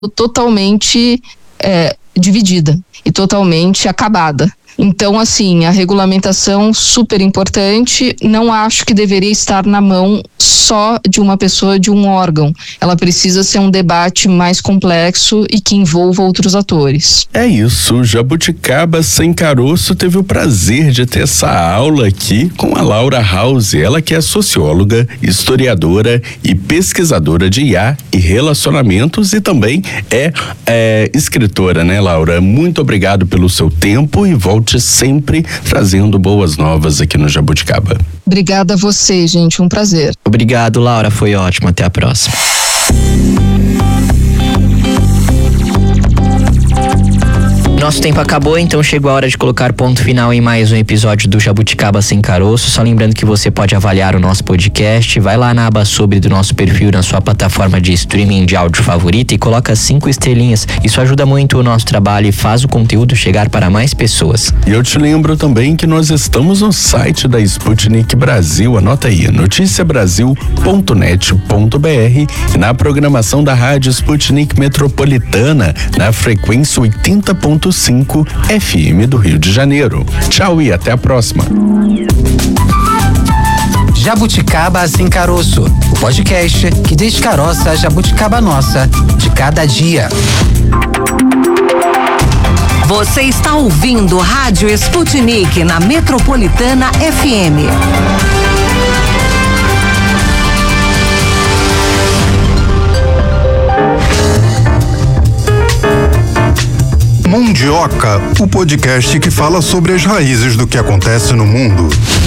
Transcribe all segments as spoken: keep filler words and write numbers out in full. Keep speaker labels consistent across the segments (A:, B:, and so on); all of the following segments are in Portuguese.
A: totalmente é, dividida e totalmente acabada. Então, assim, a regulamentação super importante, não acho que deveria estar na mão só de uma pessoa, de um órgão. Ela precisa ser um debate mais complexo e que envolva outros atores.
B: É isso, Jabuticaba Sem Caroço teve o prazer de ter essa aula aqui com a Laura House, ela que é socióloga, historiadora e pesquisadora de I A e relacionamentos e também é, é escritora, né, Laura? Muito obrigado pelo seu tempo e volte sempre trazendo boas novas aqui no Jabuticaba.
A: Obrigada a você, gente, um prazer.
C: Obrigado, Laura, foi ótimo, até a próxima. Nosso tempo acabou, então chegou a hora de colocar ponto final em mais um episódio do Jabuticaba Sem Caroço. Só lembrando que você pode avaliar o nosso podcast, vai lá na aba sobre do nosso perfil na sua plataforma de streaming de áudio favorita e coloca cinco estrelinhas. Isso ajuda muito o nosso trabalho e faz o conteúdo chegar para mais pessoas.
B: E eu te lembro também que nós estamos no site da Sputnik Brasil, anota aí, notícia brasil ponto net ponto b r, na programação da Rádio Sputnik Metropolitana, na frequência oitenta ponto cinco F M do Rio de Janeiro. Tchau e até a próxima.
D: Jabuticaba Sem Caroço, o podcast que descaroça a jabuticaba nossa de cada dia.
E: Você está ouvindo Rádio Sputnik na Metropolitana F M.
F: Mundioca, o podcast que fala sobre as raízes do que acontece no mundo.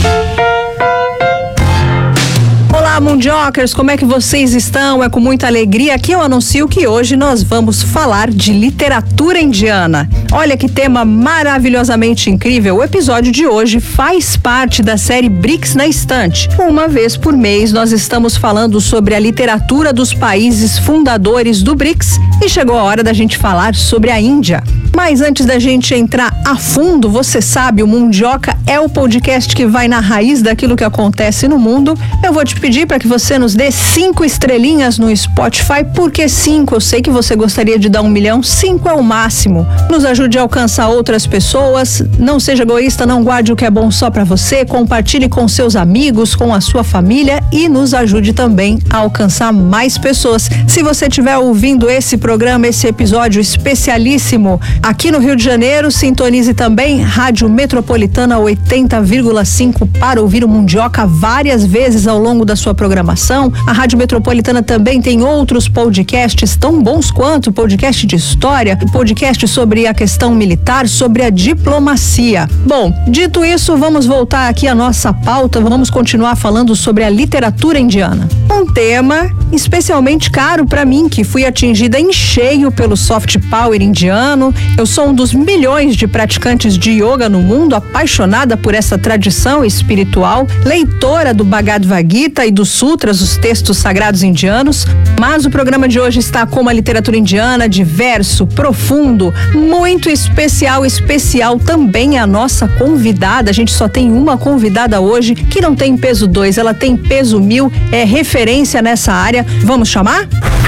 G: Olá, Mundiocers, como é que vocês estão? É com muita alegria que eu anuncio que hoje nós vamos falar de literatura indiana. Olha que tema maravilhosamente incrível. O episódio de hoje faz parte da série BRICS na Estante. Uma vez por mês nós estamos falando sobre a literatura dos países fundadores do BRICS e chegou a hora da gente falar sobre a Índia. Mas antes da gente entrar a fundo, você sabe, o Mundioca é o podcast que vai na raiz daquilo que acontece no mundo. Eu vou te pedir para que você nos dê cinco estrelinhas no Spotify. Por que cinco? Eu sei que você gostaria de dar um milhão. Cinco é o máximo. Nos ajude a alcançar outras pessoas. Não seja egoísta, não guarde o que é bom só para você. Compartilhe com seus amigos, com a sua família e nos ajude também a alcançar mais pessoas. Se você estiver ouvindo esse programa, esse episódio especialíssimo aqui no Rio de Janeiro, sintonize também Rádio Metropolitana oitenta vírgula cinco para ouvir o Mundioca várias vezes ao longo da sua programação. A Rádio Metropolitana também tem outros podcasts tão bons quanto podcast de história, podcast sobre a questão militar, sobre a diplomacia. Bom, dito isso, vamos voltar aqui à nossa pauta, vamos continuar falando sobre a literatura indiana. Um tema especialmente caro para mim, que fui atingida em cheio pelo soft power indiano. Eu sou um dos milhões de praticantes de yoga no mundo, apaixonada por essa tradição espiritual, leitora do Bhagavad Gita e dos sutras, os textos sagrados indianos, mas o programa de hoje está com uma literatura indiana diverso, profundo, muito especial, especial também é a nossa convidada. A gente só tem uma convidada hoje que não tem peso dois, ela tem peso mil, é referência nessa área. Vamos chamar?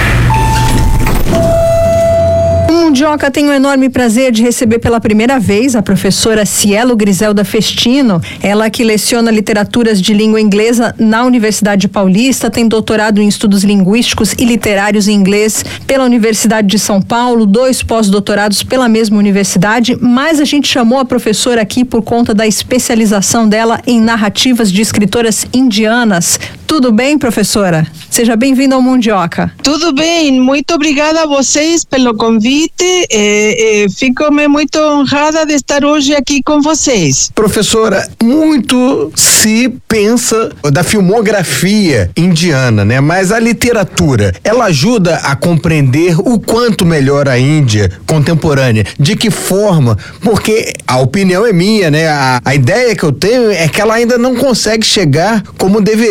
G: Mundioca, tenho o enorme prazer de receber pela primeira vez a professora Cielo Griselda Festino, ela que leciona literaturas de língua inglesa na Universidade Paulista, tem doutorado em estudos linguísticos e literários em inglês pela Universidade de São Paulo, dois pós-doutorados pela mesma universidade, mas a gente chamou a professora aqui por conta da especialização dela em narrativas de escritoras indianas. Tudo bem, professora? Seja bem-vinda ao Mundioca.
H: Tudo bem, muito obrigada a vocês pelo convite. É, é, fico-me muito honrada de estar hoje aqui com vocês.
F: Professora, muito se pensa da filmografia indiana, né? Mas a literatura, ela ajuda a compreender o quanto melhor a Índia contemporânea. De que forma? Porque a opinião é minha, né? A, a ideia que eu tenho é que ela ainda não consegue chegar como deveria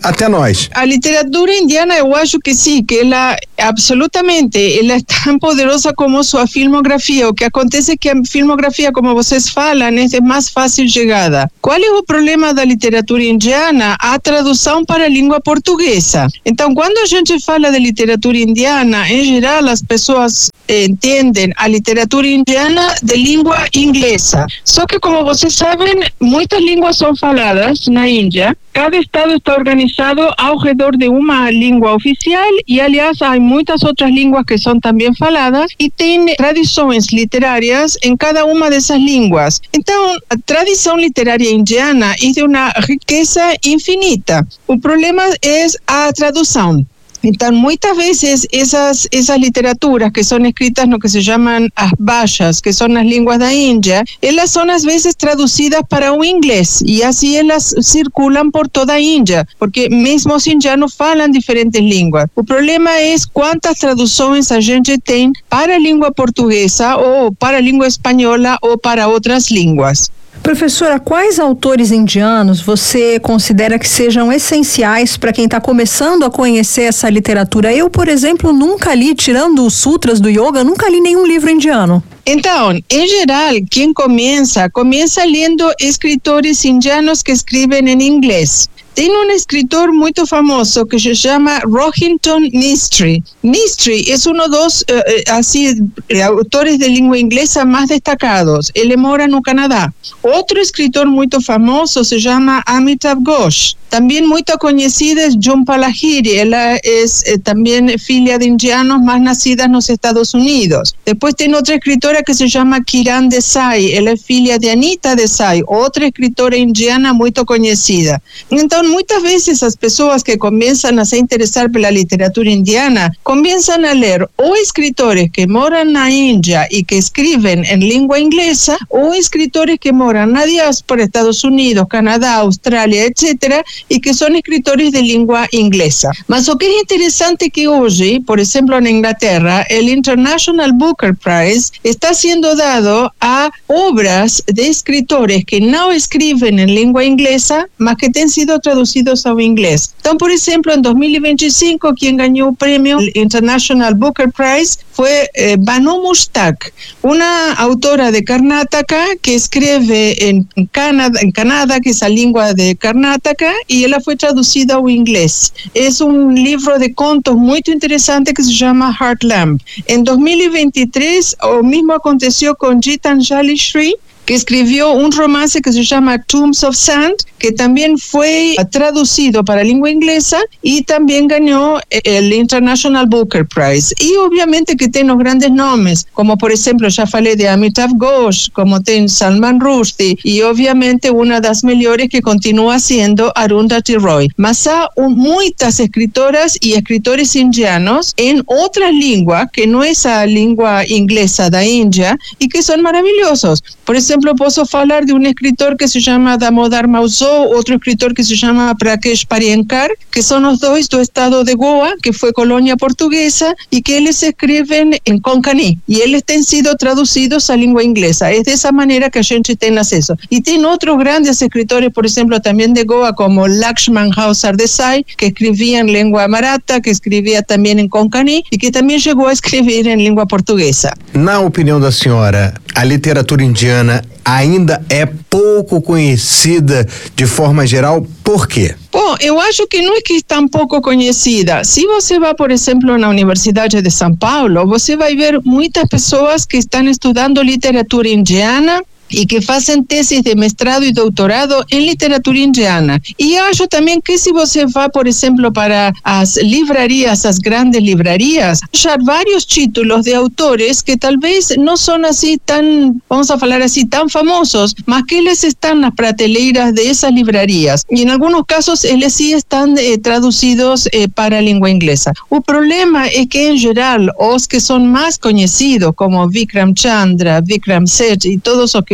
F: até nós.
H: A literatura indiana, eu acho que sim, que ela absolutamente, ela é tão poderosa como sua filmografia. O que acontece é que a filmografia, como vocês falam, é de mais fácil chegada. Qual é o problema da literatura indiana? A tradução para a língua portuguesa. Então, quando a gente fala de literatura indiana, em geral, as pessoas entendem a literatura indiana de língua inglesa. Só que, como vocês sabem, muitas línguas são faladas na Índia. Cada estado está organizado ao redor de uma língua oficial e, aliás, há muitas outras línguas que são também faladas e tem tradições literárias em cada uma dessas línguas. Então, a tradição literária indiana é de uma riqueza infinita. O problema é a tradução. Então, muitas vezes, essas, essas literaturas que são escritas no que se chamam as bhashas, que são as línguas da Índia, elas são, às vezes, traduzidas para o inglês, e assim elas circulam por toda a Índia, porque mesmo os indianos falam diferentes línguas. O problema é quantas traduções a gente tem para a língua portuguesa, ou para a língua espanhola, ou para outras línguas.
G: Professora, quais autores indianos você considera que sejam essenciais para quem está começando a conhecer essa literatura? Eu, por exemplo, nunca li, tirando os sutras do yoga, nunca li nenhum livro indiano.
H: Então, em geral, quem começa, começa lendo escritores indianos que escrevem em inglês. Tem um escritor muito famoso que se chama Rohinton Mistry. Mistry é um dos uh, assim, autores de língua inglesa mais destacados. Ele mora no Canadá. Outro escritor muito famoso se chama Amitav Ghosh. Também muito conhecida é Jhumpa Lahiri. Ela é eh, também filha de indianos, mas nascida nos Estados Unidos. Depois tem outra escritora que se chama Kiran Desai. Ela é filha de Anita Desai, outra escritora indiana muito conhecida. Então, muitas vezes as pessoas que começam a se interessar pela literatura indiana começam a ler ou escritores que moram na Índia e que escrevem em língua inglesa, ou escritores que moram na diáspora, Estados Unidos, Canadá, Austrália, etcétera, e que são escritores de língua inglesa. Mas o que é interessante é que hoje, por exemplo, na Inglaterra, o International Booker Prize está sendo dado a obras de escritores que não escrevem em língua inglesa, mas que têm sido traduzidos ao inglês. Então, por exemplo, em dois mil e vinte e cinco, quem ganhou o prêmio International Booker Prize foi eh, Banu Mushtaq, uma autora de Karnataka que escreve em Canadá, em Canadá, que é a língua de Karnataka, e ela foi traduzida ao inglês. É um livro de contos muito interessante que se chama Heartland. Em dois mil e vinte e três, o mesmo aconteceu com Gitanjali Sri, que escreveu um romance que se chama Tombs of Sand, que também foi traduzido para a língua inglesa e também ganhou o International Booker Prize. E, obviamente, que tem os grandes nomes, como, por exemplo, já falei de Amitav Ghosh, como tem Salman Rushdie, e, obviamente, uma das melhores que continua sendo Arundhati Roy. Mas há um, muitas escritoras e escritores indianos em outras línguas, que não é a língua inglesa da Índia, e que são maravilhosos. Por exemplo, posso falar de um escritor que se chama Damodar Mauzo, outro escritor que se chama Prakash Paryankar, que são os dois do estado de Goa, que foi colônia portuguesa, e que eles escrevem em Konkani, e eles têm sido traduzidos à língua inglesa. É dessa maneira que a gente tem acesso. E tem outros grandes escritores, por exemplo, também de Goa, como Lakshman Rao Sardesai, que escrevia em língua maratha, que escrevia também em Konkani, e que também chegou a escrever em língua portuguesa.
F: Na opinião da senhora, a literatura indiana ainda é pouco conhecida de forma geral, por quê?
H: Bom, eu acho que não é que é tão pouco conhecida. Se você vai, por exemplo, na Universidade de São Paulo, você vai ver muitas pessoas que estão estudando literatura indiana e que fazem teses de mestrado e doutorado em literatura indiana. E eu acho também que se você vai, por exemplo, para as livrarias, as grandes livrarias, achar vários títulos de autores que talvez não são assim tão, vamos a falar assim, tão famosos, mas que eles estão nas prateleiras de essas livrarias. E em alguns casos, eles sim estão eh, traduzidos eh, para a língua inglesa. O problema é que, em geral, os que são mais conhecidos, como Vikram Chandra, Vikram Seth e todos os que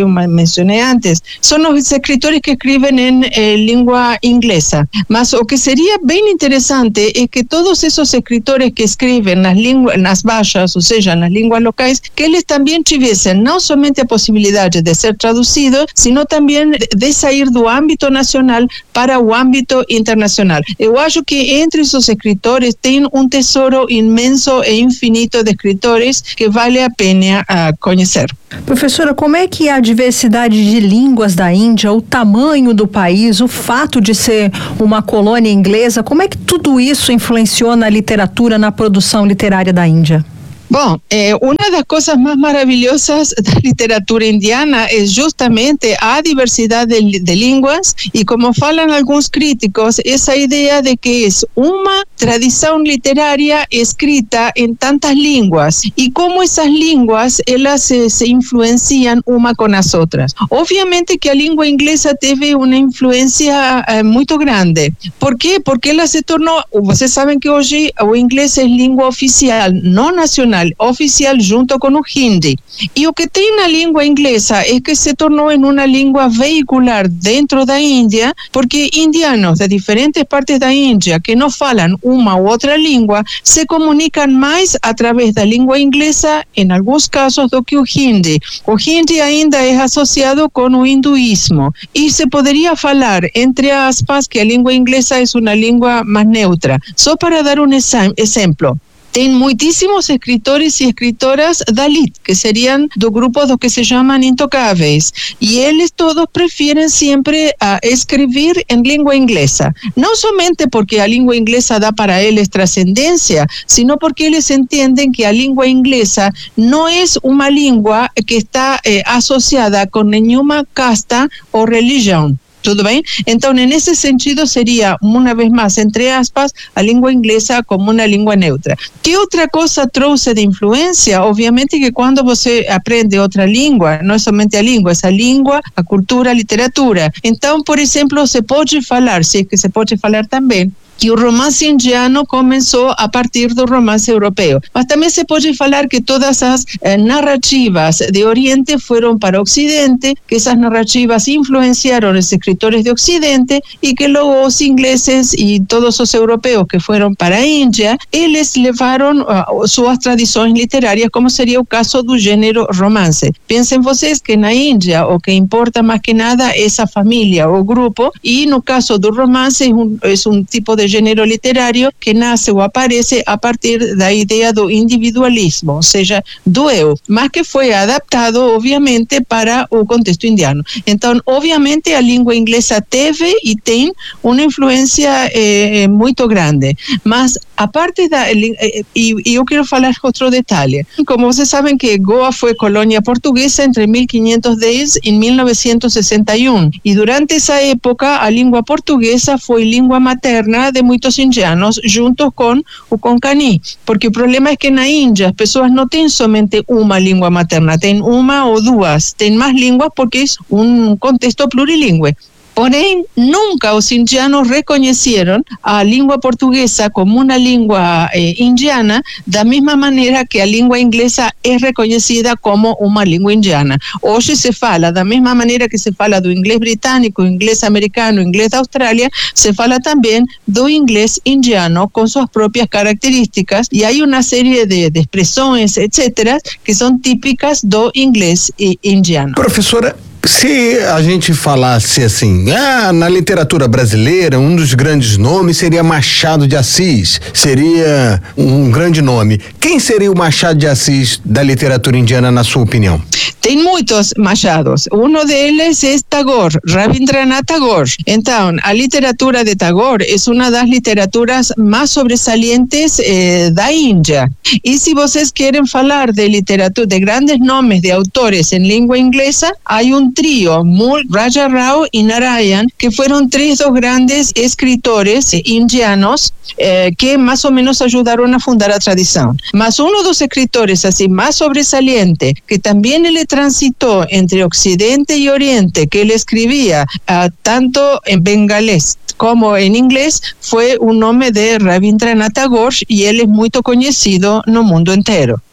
H: yo mencioné antes, son los escritores que escriben en eh, lengua inglesa. Mas lo que sería bien interesante es que todos esos escritores que escriben las lenguas, las vallas, o sea, en las lenguas locales, que ellos también tuviesen no solamente a posibilidad de ser traducidos, sino también de salir do ámbito nacional para o ámbito internacional. Yo acho que entre esos escritores tem un tesoro inmenso e infinito de escritores que vale a pena uh, conhecer.
G: Professora, como é que a diversidade de línguas da Índia, o tamanho do país, o fato de ser uma colônia inglesa, como é que tudo isso influenciou na literatura, na produção literária da Índia?
H: Bom, eh, una de las cosas más maravillosas de la literatura indiana es justamente a diversidad de, de lenguas y como falan algunos críticos, esa idea de que es una tradición literaria escrita en tantas lenguas y cómo esas lenguas ellas se, se influencian una con las otras. Obviamente que la lengua inglesa tiene una influencia eh, muy grande. ¿Por qué? Porque ella se tornó, ustedes saben que hoy el inglés es lengua oficial, no nacional, oficial junto con el hindi. Y lo que tiene la lengua inglesa es que se tornó en una lengua vehicular dentro de India, porque indianos de diferentes partes de India que no falan una u otra lengua se comunican más a través de la lengua inglesa en algunos casos do que el hindi. El hindi ainda es asociado con el hinduismo y se podría falar entre aspas que la lengua inglesa es una lengua más neutra. Só para dar un ejemplo. Tem muitísimos escritores y escritoras Dalit, que serían dos grupos que se llaman intocáveis, y ellos todos prefieren siempre uh, escribir en lengua inglesa, no solamente porque la lengua inglesa da para ellos trascendencia, sino porque ellos entienden que la lengua inglesa no es una lengua que está eh, asociada con ninguna casta o religión. ¿Todo bien? Entonces, en ese sentido sería, una vez más, entre aspas, la lengua inglesa como una lengua neutra. ¿Qué otra cosa trouxe de influencia? Obviamente que cuando você aprende otra lengua, no es solamente la lengua, es la lengua, la cultura, la literatura. Entonces, por ejemplo, se puede falar, si es que se puede falar también, que el romance indiano comenzó a partir del romance europeo. Mas también se puede falar que todas esas eh, narrativas de Oriente fueron para Occidente, que esas narrativas influenciaron a los escritores de Occidente y que luego los ingleses y todos los europeos que fueron para India, ellos llevaron uh, sus tradiciones literarias, como sería el caso del género romance. Piensen ustedes que en la India lo que importa más que nada es esa familia o grupo, y en el caso del romance es un, es un tipo de género literario que nace o aparece a partir de la idea do individualismo, o sea, do eu, mas que fue adaptado obviamente para el contexto indiano. Entonces, obviamente a língua inglesa teve y tiene una influencia eh, muy grande, mas aparte da, eh, y, y yo quiero falar otro detalle. Como ustedes saben que Goa fue colonia portuguesa entre mil quinientos diez y mil novecientos sesenta y uno, y durante esa época a língua portuguesa fue lengua materna de muchos indianos juntos con o Konkani, porque el problema es que en la India las personas no tienen solamente una lengua materna, tienen una o dos, tienen más lenguas porque es un contexto plurilingüe. Porém, nunca los indianos reconocieron a lengua portuguesa como una lengua eh, indiana, de la misma manera que la lengua inglesa es reconocida como una lengua indiana. Hoy se fala, de la misma manera que se fala do inglés británico, inglés americano, inglés de Australia, se fala también do inglés indiano con sus propias características, y hay una serie de, de expresiones, etcétera, que son típicas do inglés indiano.
F: Professora, se a gente falasse assim, ah, na literatura brasileira, um dos grandes nomes seria Machado de Assis, seria um grande nome. Quem seria o Machado de Assis da literatura indiana, na sua opinião?
H: Tem muitos Machados. Uno deles es Tagore, Rabindranath Tagore. Entonces, a literatura de Tagore es una de las literaturas más sobresalientes eh, da India. Y si ustedes quieren hablar de literatura, de grandes nombres de autores en lengua inglesa, hay un trío, Moore, Raja Rao y Narayan, que fueron tres dos grandes escritores eh, indianos eh, que más o menos ayudaron a fundar la tradición. Más uno de los escritores así más sobresaliente, que también él transitó entre Occidente y Oriente, que él escribía uh, tanto en bengalés como en inglés, fue un nombre de Rabindranath Tagore, y él es muy conocido en el mundo entero.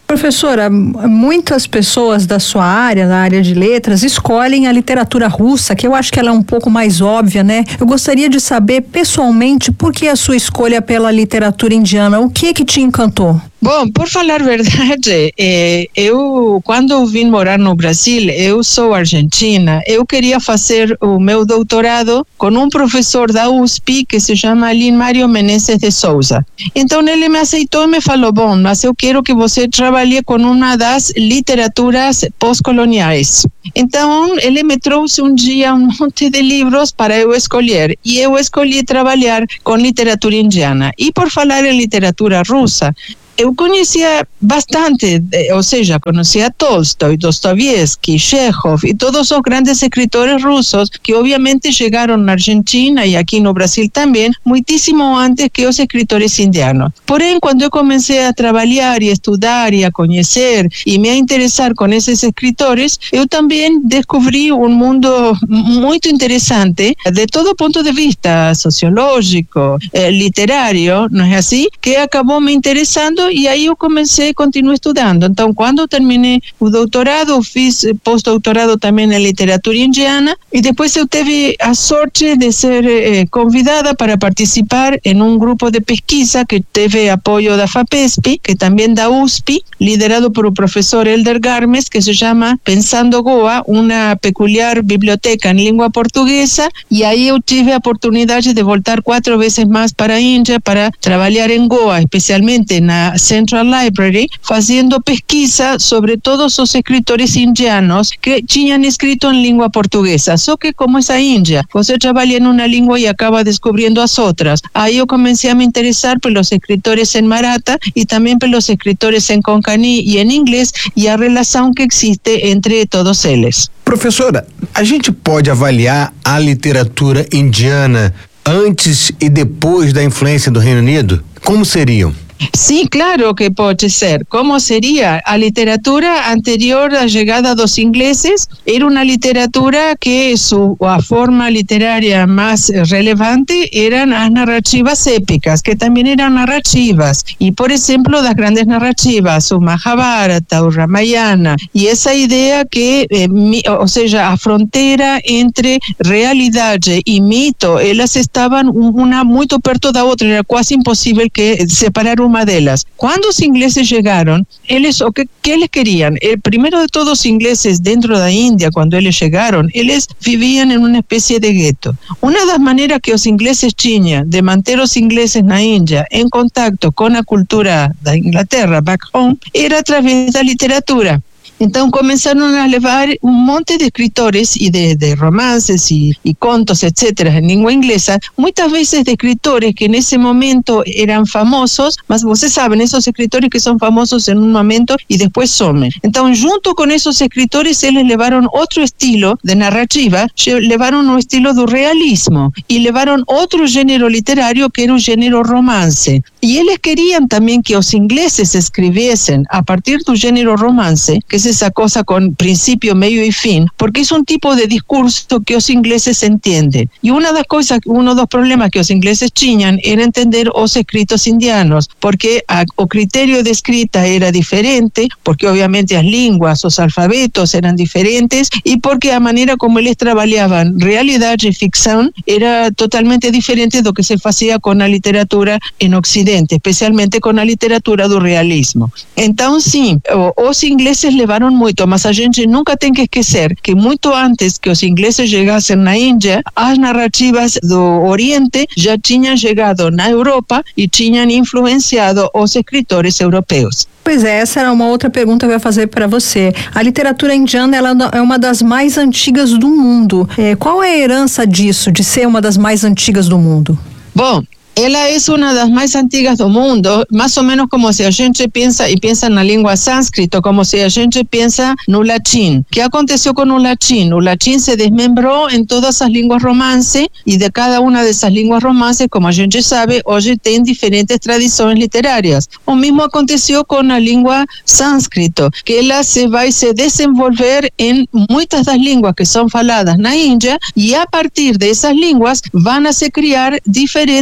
G: Professora, muitas pessoas da sua área, da área de letras, escolhem a literatura russa, que eu acho que ela é um pouco mais óbvia, né? Eu gostaria de saber, pessoalmente, por que a sua escolha pela literatura indiana? O que que te encantou?
H: Bom, por falar a verdade, eh, eu, quando vim morar no Brasil, eu sou argentina, eu queria fazer o meu doutorado com um professor da U S P que se chama Lin-Mário Menezes de Souza. Então ele me aceitou e me falou, bom, mas eu quero que você trabalhe com uma das literaturas pós-coloniais. Então ele me trouxe um dia um monte de livros para eu escolher, e eu escolhi trabalhar com literatura indiana. E por falar em literatura russa, eu conhecia bastante, ou seja, conhecia Tolstói, Dostoiévski, Chekhov e todos os grandes escritores russos que obviamente chegaram na Argentina e aqui no Brasil também, muitíssimo antes que os escritores indianos. Porém, quando eu comecei a trabalhar e estudar e a conhecer e me a interessar com esses escritores, eu também descobri um mundo muito interessante de todo ponto de vista sociológico, eh, literário, não é assim? Que acabou me interessando. E aí eu comecei e continuei estudando. Então, quando eu terminei o doutorado, fiz pós-doutorado também em literatura indiana, e depois eu tive a sorte de ser eh, convidada para participar em um grupo de pesquisa que teve apoio da FAPESP, que também da U S P, liderado por o professor Elder Garmes, que se chama Pensando Goa, uma peculiar biblioteca em língua portuguesa, e aí eu tive a oportunidade de voltar quatro vezes mais para a Índia para trabalhar em Goa, especialmente na Central Library, fazendo pesquisa sobre todos os escritores indianos que tinham escrito em língua portuguesa. Só que como essa Índia, você trabalha em uma língua e acaba descobrindo as outras. Aí eu comecei a me interessar pelos escritores em Maratha e também pelos escritores em Konkani e em inglês, e a relação que existe entre todos eles.
F: Professora, a gente pode avaliar a literatura indiana antes e depois da influência do Reino Unido? Como seriam?
H: Sim, claro que pode ser. Como seria? A literatura anterior à chegada dos ingleses era uma literatura que su, a forma literária mais relevante eram as narrativas épicas, que também eram narrativas. E, por exemplo, das grandes narrativas, o Mahabharata, o Ramayana, e essa ideia que, eh, mi, ou seja, a fronteira entre realidade e mito, elas estavam uma muito perto da outra, era quase impossível que separar uma delas. Quando os ingleses chegaram, eles o que, que eles queriam? El, primeiro de todos, os ingleses dentro da Índia, quando eles chegaram, eles viviam em uma espécie de gueto. Uma das maneiras que os ingleses tinham de manter os ingleses na Índia em contato com a cultura da Inglaterra, back home, era através da literatura. Então começaram a levar um monte de escritores e de, de romances e, e contos, etcétera, em língua inglesa, muitas vezes de escritores que nesse momento eram famosos, mas vocês sabem, esses escritores que são famosos em um momento e depois somem. Então, junto com esses escritores, eles levaram outro estilo de narrativa, levaram o estilo do realismo e levaram outro gênero literário que era o gênero romance. E eles queriam também que os ingleses escrevessem a partir do gênero romance, que es esa cosa con principio, medio y fin, porque es un tipo de discurso que los ingleses entienden. Y una de las cosas, uno de los problemas que los ingleses tenían era entender los escritos indianos, porque a, o criterio de escrita era diferente, porque obviamente las lenguas, los alfabetos eran diferentes, y porque la manera como ellos trabajaban realidad y ficción era totalmente diferente de lo que se hacía con la literatura en Occidente, especialmente con la literatura do realismo. Entonces, sí, os ingleses levaram muito, mas a gente nunca tem que esquecer que muito antes que os ingleses chegassem na Índia, as narrativas do Oriente já tinham chegado na Europa e tinham influenciado os escritores europeus.
G: Pois é, essa era uma outra pergunta que eu ia fazer para você. A literatura indiana, ela é uma das mais antigas do mundo. É, qual é a herança disso, de ser uma das mais antigas do mundo?
H: Bom, ela é uma das mais antigas do mundo, mais ou menos como se a gente pensa e pensa na língua sânscrita, como se a gente pensa no latim. O que aconteceu com o latim? O latim se desmembrou em todas as línguas romance e de cada uma dessas línguas romance, como a gente sabe, hoje tem diferentes tradições literárias. O mesmo aconteceu com a língua sânscrita, que ela se vai se desenvolver em muitas das línguas que são faladas na Índia e a partir dessas línguas vão a se criar diferentes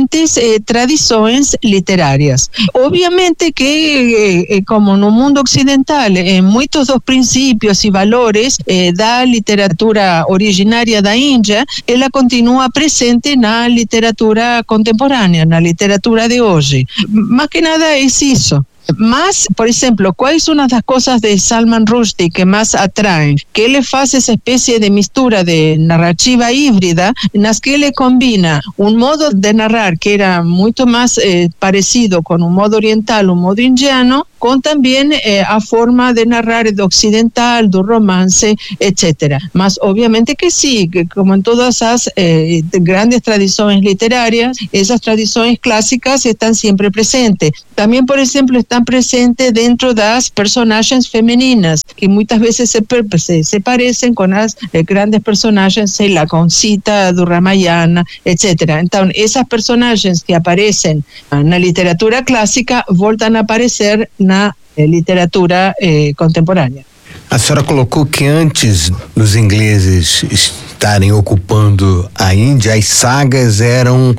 H: eh, tradições literárias. Obviamente que, eh, como no mundo ocidental, eh, muitos dos princípios e valores eh, da literatura originária da Índia, ela continua presente na literatura contemporânea, na literatura de hoje. Mais que nada é isso. Mas, por exemplo, quais são as coisas de Salman Rushdie que mais atraem? Que ele faz essa espécie de mistura de narrativa híbrida, nas que ele combina um modo de narrar que era muito mais eh, parecido com um modo oriental, um modo indiano, com também eh, a forma de narrar do ocidental, do romance, etcétera. Mas, obviamente que sim, que como em todas as eh, grandes tradições literárias, essas tradições clássicas estão sempre presentes. Também, por exemplo, estão presentes dentro das personagens femininas, que muitas vezes se, se, se parecem com as eh, grandes personagens, sei lá, com Sita do Ramayana, etcétera. Então, essas personagens que aparecem na literatura clássica voltam a aparecer na eh, literatura eh, contemporânea.
F: A senhora colocou que antes dos ingleses estarem ocupando a Índia, as sagas eram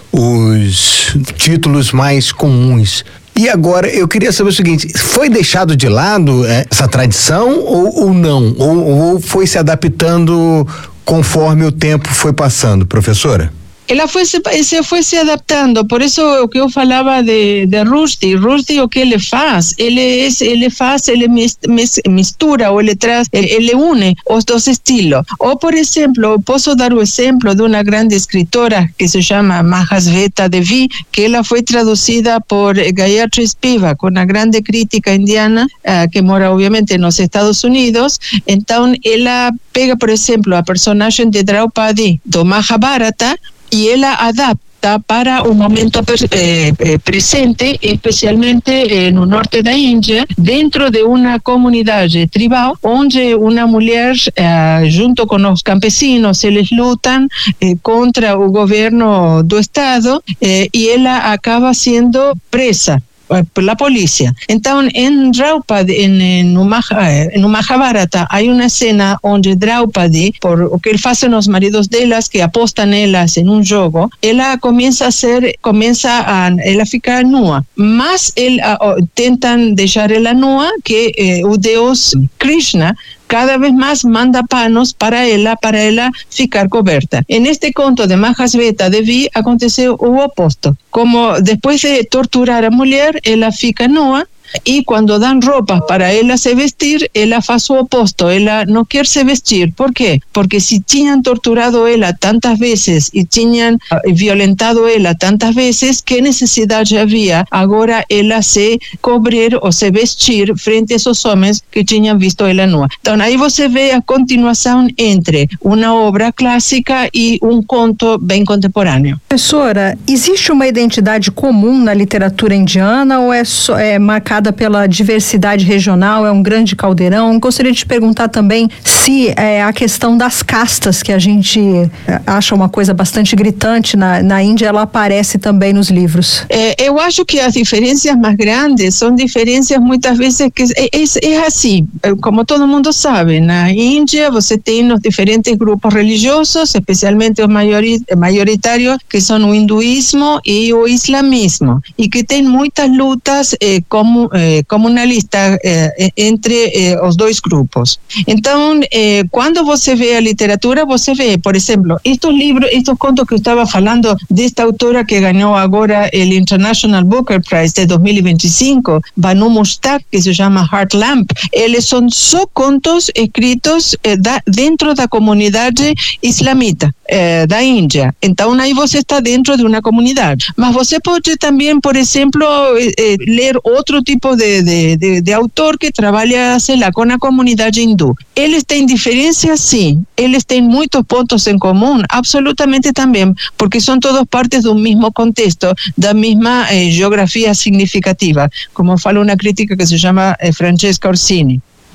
F: os títulos mais comuns. E agora, eu queria saber o seguinte, foi deixado de lado é, essa tradição ou, ou não? Ou, ou foi se adaptando conforme o tempo foi passando, professora?
H: Ela foi se, se foi se adaptando, por isso o que eu falava de, de Rushdie, Rushdie o que ele faz, ele, é, ele faz, ele mistura, ou ele traz, ele, ele une os dois estilos. Ou, por exemplo, posso dar o exemplo de uma grande escritora que se chama Mahasveta Devi, que ela foi traduzida por Gayatri Spivak, uma grande crítica indiana, uh, que mora obviamente nos Estados Unidos. Então, ela pega, por exemplo, a personagem de Draupadi do Mahabharata, e ela adapta para o momento eh, eh, presente, especialmente eh, no norte da Índia, dentro de uma comunidade tribal, onde uma mulher, eh, junto com os campesinos, eles lutam eh, contra o governo do estado eh, e ela acaba sendo presa pela polícia. Então, em Draupadi, em, no, no Mahabharata, há uma cena onde Draupadi, por o que fazem os maridos delas, que apostam nelas em um jogo, ela começa a ser, começa a, ela ficar nua. Mas ele, a, a, tentam deixar ela nua, que eh, o deus Krishna cada vez mais manda panos para ela, para ela ficar coberta. Neste conto de Mahasveta Devi aconteceu o oposto. Como depois de torturar a mulher, ela fica nua, e quando dão roupas para ela se vestir, ela faz o oposto, ela não quer se vestir. Por quê? Porque se tinham torturado ela tantas vezes e tinham violentado ela tantas vezes, que necessidade havia agora ela se cobrir ou se vestir frente a esses homens que tinham visto ela nua. Então aí você vê a continuação entre uma obra clássica e um conto bem contemporâneo.
G: Professora, existe uma identidade comum na literatura indiana ou é, só, é marcada pela diversidade regional, é um grande caldeirão? Gostaria de perguntar também se é, a questão das castas, que a gente acha uma coisa bastante gritante na, na Índia, ela aparece também nos livros.
H: É, eu acho que as diferenças mais grandes são diferenças muitas vezes que é, é, é assim, como todo mundo sabe, na Índia você tem os diferentes grupos religiosos, especialmente os maiori, maioritários, que são o hinduísmo e o islamismo, e que tem muitas lutas eh, como Eh, comunalista eh, entre eh, os dois grupos. Então, eh, quando você vê a literatura, você vê, por exemplo, estes livros, estes contos que eu estava falando desta autora que ganhou agora o International Booker Prize de dois mil e vinte e cinco, Banu Mushtaq, que se chama Heart Lamp, eles são só contos escritos eh, da, dentro da comunidade islamita eh, da Índia. Então, aí você está dentro de uma comunidade. Mas você pode também, por exemplo, eh, ler outro tipo De, de, de, de autor que trabalha, sei lá, com a comunidade hindu. Eles têm diferenças, sim. Eles têm muitos pontos em comum, absolutamente também, porque são todos partes do mesmo contexto, da mesma eh, geografia significativa, como fala uma crítica que se chama eh, Francesca Orsini.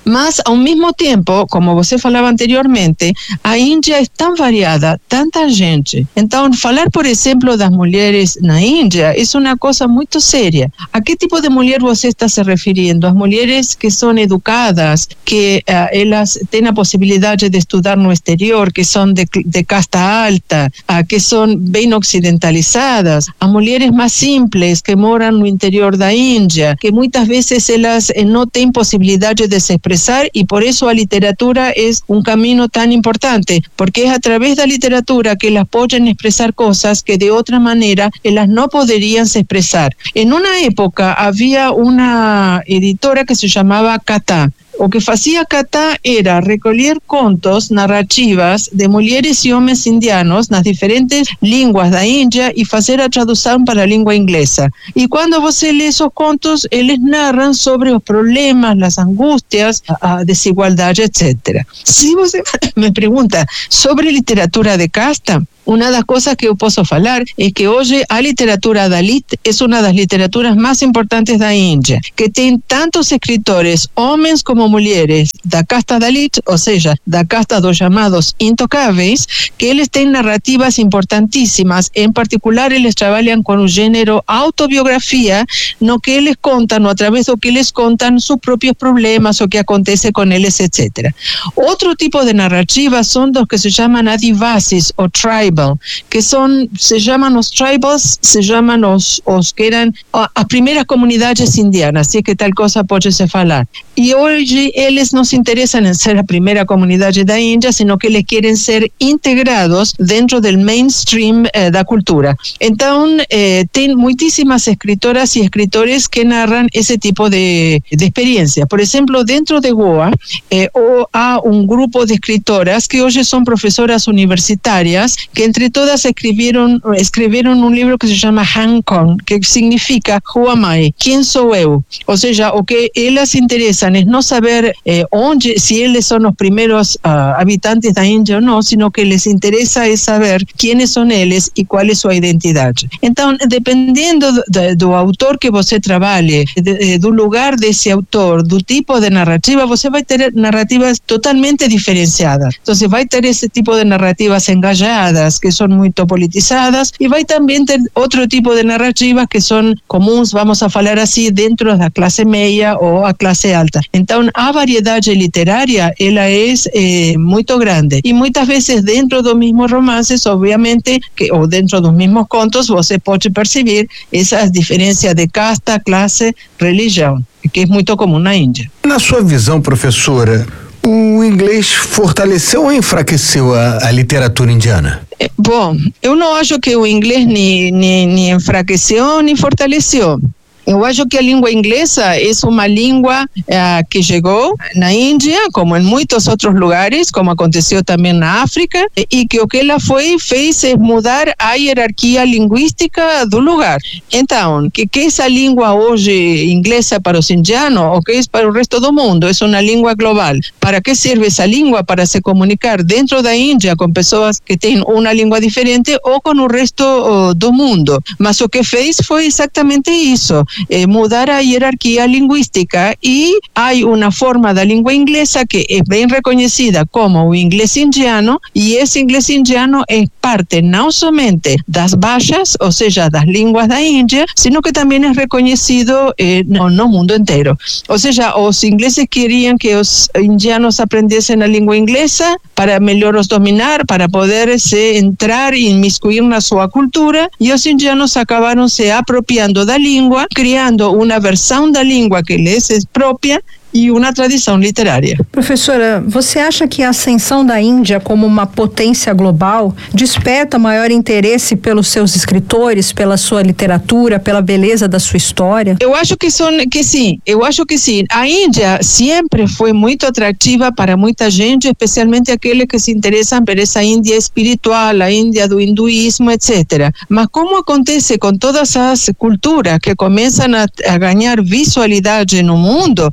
H: Mas, ao mesmo tempo, como você falava anteriormente, a Índia é tão variada, tanta gente. Então, falar, por exemplo, das mulheres na Índia é uma coisa muito séria. A que tipo de mulher você está se referindo? As mulheres que são educadas, que uh, elas têm a possibilidade de estudar no exterior, que são de, de casta alta, uh, que são bem ocidentalizadas, as mulheres mais simples, que moram no interior da Índia, que muitas vezes elas eh, não têm possibilidade de se expressar e por isso a literatura é um caminho tão importante, porque é através da literatura que elas podem expressar coisas que de outra maneira elas não poderiam se expressar. Em uma época havia uma editora que se chamava Katha. O que fazia Katha era recolher contos, narrativas de mulheres e homens indianos nas diferentes línguas da Índia e fazer a tradução para a língua inglesa. E quando você lê esses contos, eles narram sobre os problemas, as angústias, a desigualdade, etcétera. Se você me pergunta sobre literatura de casta, uma das coisas que eu posso falar é que hoje a literatura Dalit é uma das literaturas mais importantes da Índia, que tem tantos escritores, homens como mulheres, da casta Dalit, ou seja, da casta dos chamados intocáveis, que eles têm narrativas importantíssimas. Em particular, eles trabalham com o gênero autobiografia, no que eles contam, através do que eles contam, seus próprios problemas, o que acontece com eles, etcétera. Outro tipo de narrativas são dos que se chamam adivasis, ou tribal, que são, se chamam os tribals, se chamam os, os que eram as primeiras comunidades indianas, se é que tal coisa pode se falar. E hoje eles não se interessam em ser a primeira comunidade da Índia, sino que eles querem ser integrados dentro do mainstream eh, da cultura. Então, eh, tem muitíssimas escritoras e escritores que narram esse tipo de, de experiência. Por exemplo, dentro de Goa, eh, há um grupo de escritoras que hoje são professoras universitárias, que entre todas escreveram, escreveram um livro que se chama Hang Kong, que significa Who am I? Quem sou eu? Ou seja, o que elas interessam é não saber eh, onde, se eles são os primeiros uh, habitantes da Índia ou não, sino que les interessa é saber quem são eles e qual é sua identidade. Então, dependendo do, do autor que você trabalhe, de, do lugar desse autor, do tipo de narrativa, você vai ter narrativas totalmente diferenciadas. Então, você vai ter esse tipo de narrativas engajadas, que são muito politizadas, e vai também ter outro tipo de narrativas que são comuns, vamos a falar assim, dentro da classe média ou a classe alta. Então, a variedade literária, ela é eh, muito grande. E muitas vezes, dentro dos mesmos romances, obviamente, que, ou dentro dos mesmos contos, você pode perceber essas diferenças de casta, classe, religião, que é muito comum na Índia.
F: Na sua visão, professora, o inglês fortaleceu ou enfraqueceu a, a literatura indiana?
H: Bom, eu não acho que o inglês nem, nem, nem enfraqueceu nem fortaleceu. Eu acho que a língua inglesa é uma língua uh, que chegou na Índia, como em muitos outros lugares, como aconteceu também na África, e que o que ela foi, fez é mudar a hierarquia linguística do lugar. Então, que, que essa língua hoje inglesa para os indianos, ou que é para o resto do mundo, é uma língua global. Para que serve essa língua? Para se comunicar dentro da Índia com pessoas que têm uma língua diferente ou com o resto uh, do mundo. Mas o que fez foi exatamente isso. Eh, mudar a hierarquia linguística, e há uma forma da língua inglesa que é bem reconhecida como o inglês indiano, e esse inglês indiano é parte não somente das baixas, ou seja, das línguas da Índia, sino que também é reconhecido eh, no, no mundo inteiro. Ou seja, os ingleses queriam que os indianos aprendessem a língua inglesa para melhor os dominar, para poder se entrar e imiscuir na sua cultura, e os indianos acabaram se apropriando da língua, criando uma versão da língua que lhes é própria e uma tradição literária.
G: Professora, você acha que a ascensão da Índia como uma potência global desperta maior interesse pelos seus escritores, pela sua literatura, pela beleza da sua história?
H: Eu acho que, são, que sim, eu acho que sim. A Índia sempre foi muito atrativa para muita gente, especialmente aqueles que se interessam por essa Índia espiritual, a Índia do hinduísmo, etcétera. Mas como acontece com todas as culturas que começam a, a ganhar visualidade no mundo, obviamente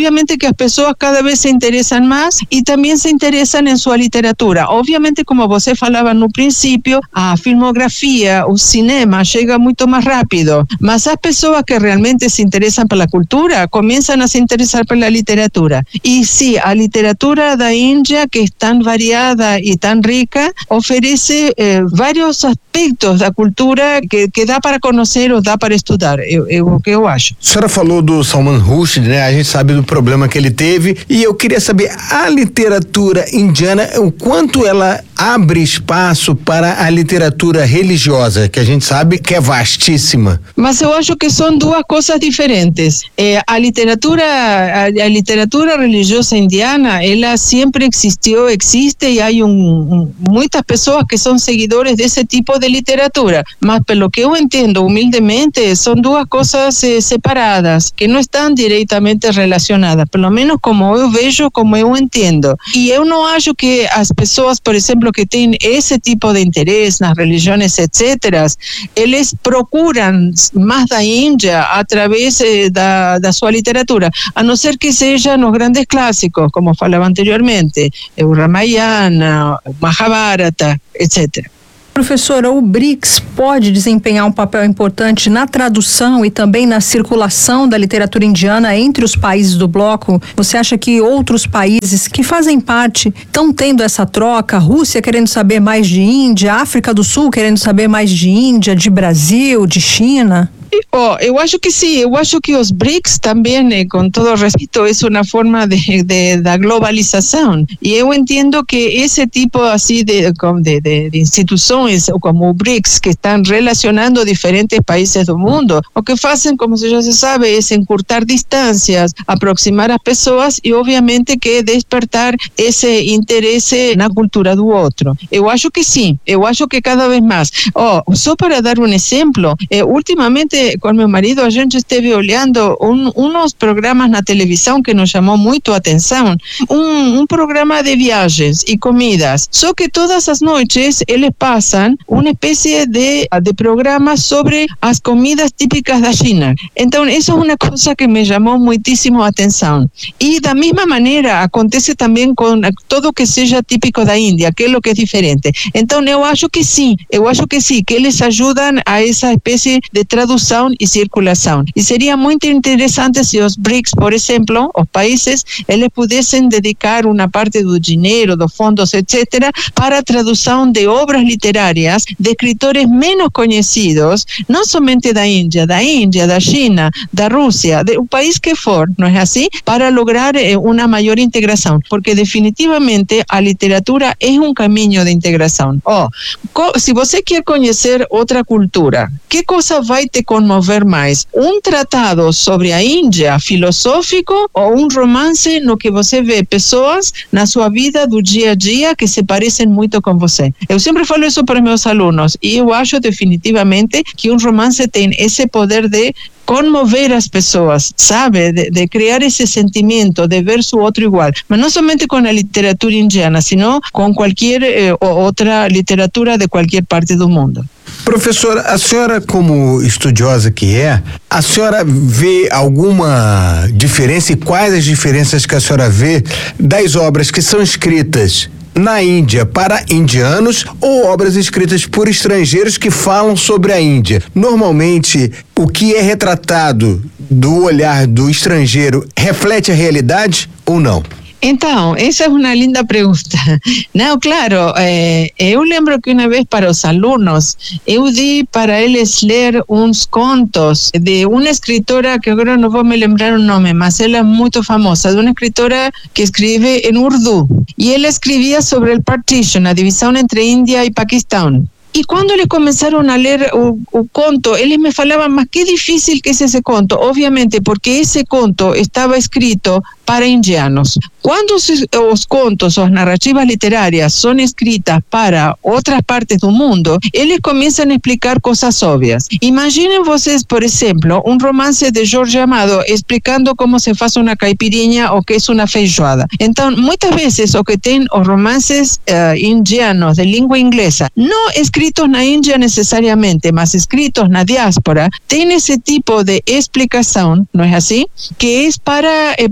H: obviamente que as pessoas cada vez se interessam mais e também se interessam em sua literatura. Obviamente, como você falava no princípio, a filmografia, o cinema chega muito mais rápido, mas as pessoas que realmente se interessam pela cultura começam a se interessar pela literatura. E sim, a literatura da Índia, que é tão variada e tão rica, oferece eh, vários aspectos da cultura que, que dá para conhecer ou dá para estudar, é o que eu acho.
F: A senhora falou do Salman Rushdie, né? A gente sabe do problema que ele teve, e eu queria saber, a literatura indiana, o quanto ela abre espaço para a literatura religiosa, que a gente sabe que é vastíssima.
H: Mas eu acho que são duas coisas diferentes. É, a literatura a, a literatura religiosa indiana, ela sempre existiu, existe, e há um, um, muitas pessoas que são seguidores desse tipo de literatura, mas pelo que eu entendo humildemente, são duas coisas eh, separadas, que não estão diretamente relacionadas, pelo menos como eu vejo, como eu entendo. E eu não acho que as pessoas, por exemplo, que têm esse tipo de interesse nas religiões, etcétera, eles procuram mais da Índia através eh, da, da sua literatura, a não ser que seja nos grandes clássicos, como falava anteriormente, o Ramayana, o Mahabharata, etcétera.
G: Professora, o BRICS pode desempenhar um papel importante na tradução e também na circulação da literatura indiana entre os países do bloco? Você acha que outros países que fazem parte estão tendo essa troca? Rússia querendo saber mais de Índia, África do Sul querendo saber mais de Índia, de Brasil, de China?
H: Oh, eu acho que sim, eu acho que os BRICS também, eh, com todo respeito, é uma forma de, de, da globalização. E eu entendo que esse tipo assim de, de, de, de instituições, como o BRICS, que estão relacionando diferentes países do mundo, o que fazem, como já se sabe, é encurtar distâncias, aproximar as pessoas e, obviamente, que despertar esse interesse na cultura do outro. Eu acho que sim, eu acho que cada vez mais. Oh, só para dar um exemplo, eh, ultimamente com meu marido a gente esteve olhando um, uns programas na televisão que nos chamou muito a atenção, um, um programa de viagens e comidas, só que todas as noites eles passam uma espécie de, de programa sobre as comidas típicas da China. Então isso é uma coisa que me chamou muitíssimo a atenção. E da mesma maneira acontece também com tudo que seja típico da Índia, que é o que é diferente. Então eu acho que sim, eu acho que sim, que eles ajudam a essa espécie de tradução e circulação. E seria muito interessante se os BRICS, por exemplo, os países, eles pudessem dedicar uma parte do dinheiro, dos fundos, etcétera, para a tradução de obras literárias de escritores menos conhecidos, não somente da Índia, da Índia, da China, da Rússia, do país que for, não é assim? Para lograr eh, uma maior integração, porque definitivamente a literatura é um caminho de integração. Oh, se você quer conhecer outra cultura, que coisa vai te comover mais? Um tratado sobre a Índia filosófico ou um romance no que você vê pessoas na sua vida do dia a dia que se parecem muito com você? Eu sempre falo isso para meus alunos e eu acho definitivamente que um romance tem esse poder de conmover as pessoas, sabe? De, de criar esse sentimento de ver o outro igual. Mas não somente com a literatura indiana, sino com qualquer eh, outra literatura de qualquer parte do mundo.
F: Professora, a senhora, como estudiosa que é, a senhora vê alguma diferença e quais as diferenças que a senhora vê das obras que são escritas na Índia para indianos ou obras escritas por estrangeiros que falam sobre a Índia? Normalmente, o que é retratado do olhar do estrangeiro reflete a realidade ou não?
H: Então, essa é uma linda pergunta. Não, claro, eh, eu lembro que uma vez para os alunos, eu di para eles ler uns contos de uma escritora, que agora não vou me lembrar o nome, mas ela é muito famosa, de uma escritora que escreve em urdu. E ela escrevia sobre o partition, a divisão entre Índia e Paquistão. E quando eles começaram a ler o, o conto, eles me falavam, mas que difícil que é esse conto. Obviamente, porque esse conto estava escrito para indianos. Quando os, os contos, as narrativas literárias são escritas para outras partes do mundo, eles começam a explicar coisas óbvias. Imaginem vocês, por exemplo, um romance de Jorge Amado explicando como se faz uma caipirinha ou que é uma feijoada. Então, muitas vezes, o que tem os romances uh, indianos de língua inglesa, não escritos na Índia necessariamente, mas escritos na diáspora, tem esse tipo de explicação, não é assim? Que é para eh, pessoas